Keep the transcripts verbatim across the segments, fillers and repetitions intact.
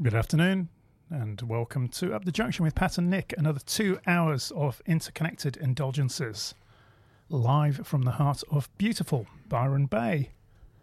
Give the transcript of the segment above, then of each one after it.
Good afternoon and welcome to Up the Junction with Pat and Nick. Another two hours of interconnected indulgences live from the heart of beautiful Byron Bay.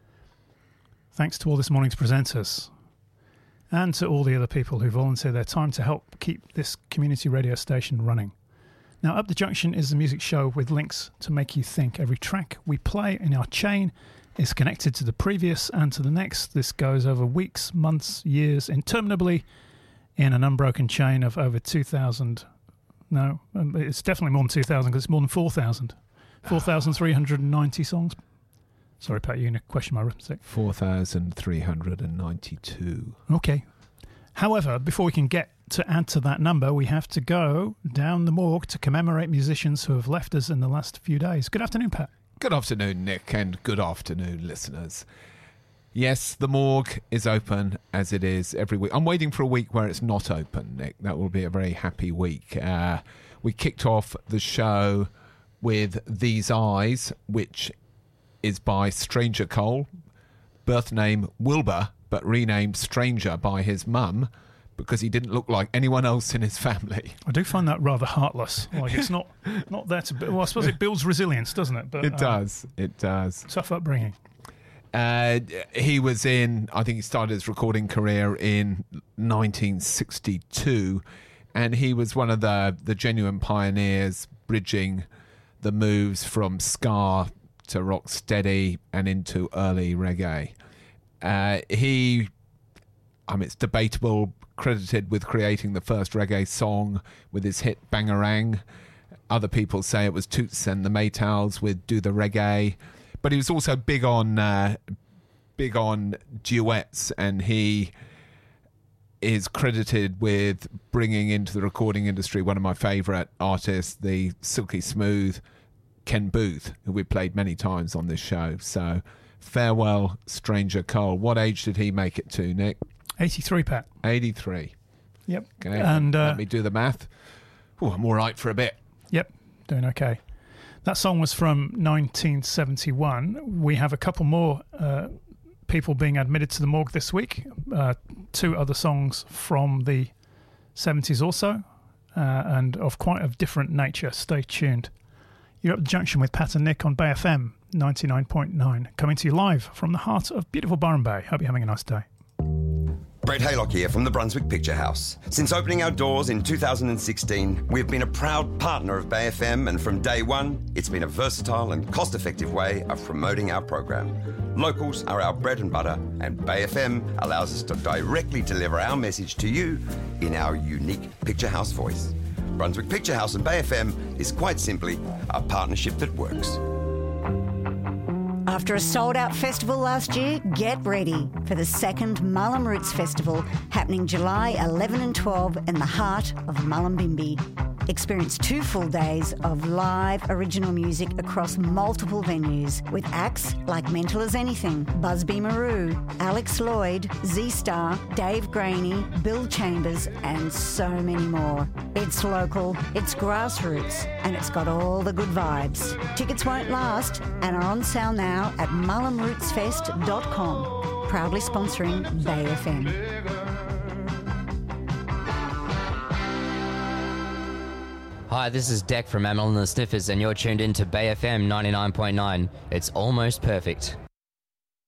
Thanks to all this morning's presenters and to all the other people who volunteer their time to help keep this community radio station running. Now, Up the Junction is a music show with links to make you think. Every track we play in our chain is connected to the previous and to the next. This goes over weeks, months, years, interminably in an unbroken chain of over two thousand. No, it's definitely more than two thousand because it's more than four thousand. four thousand three hundred ninety songs. Sorry, Pat, you're going to question my arithmetic. four thousand three hundred ninety-two. Okay. However, before we can get to add to that number, we have to go down the morgue to commemorate musicians who have left us in the last few days. Good afternoon, Pat. Good afternoon, Nick, and good afternoon, listeners. Yes, the morgue is open as it is every week. I'm waiting for a week where it's not open, Nick. That will be a very happy week. Uh, we kicked off the show with These Eyes, which is by Stranger Cole, birth name Wilbur, but renamed Stranger by his mum because he didn't look like anyone else in his family. I do find that rather heartless. Like, it's not not there to... Well, I suppose it builds resilience, doesn't it? But it does. Um, it does. Tough upbringing. Uh, he was in... I think he started his recording career in nineteen sixty-two, and he was one of the, the genuine pioneers bridging the moves from ska to rock steady and into early reggae. Uh, he... I mean, it's debatable... credited with creating the first reggae song with his hit Bangarang. Other people say it was Toots and the Maytals with Do the Reggae, but he was also big on uh, big on duets, and he is credited with bringing into the recording industry one of my favourite artists, the silky smooth Ken Booth, who we've played many times on this show. So farewell, Stranger Cole. What age did he make it to, Nick? eighty-three, Pat. eighty-three. Yep. Okay. And uh, let me do the math. Oh, I'm all right for a bit. Yep, doing okay. That song was from nineteen seventy-one. We have a couple more uh, people being admitted to the morgue this week. Uh, two other songs from the seventies also, uh, and of quite a different nature. Stay tuned. You're at the junction with Pat and Nick on Bay F M ninety-nine point nine, coming to you live from the heart of beautiful Byron Bay. Hope you're having a nice day. Brett Haylock here from the Brunswick Picture House. Since opening our doors in two thousand sixteen, we have been a proud partner of Bay F M, and from day one, it's been a versatile and cost-effective way of promoting our program. Locals are our bread and butter, and Bay F M allows us to directly deliver our message to you in our unique Picture House voice. Brunswick Picture House and Bay F M is quite simply a partnership that works. After a sold-out festival last year, get ready for the second Mullum Roots Festival happening July eleven and twelve in the heart of Mullumbimby. Experience two full days of live original music across multiple venues with acts like Mental as Anything, Busby Maru, Alex Lloyd, Z-Star, Dave Graney, Bill Chambers, and so many more. It's local, it's grassroots, and it's got all the good vibes. Tickets won't last and are on sale now at mullum roots fest dot com. Proudly sponsoring Bay F M. Hi, this is Deck from Amel and the Sniffers, and you're tuned in to Bay F M ninety-nine point nine. It's almost perfect.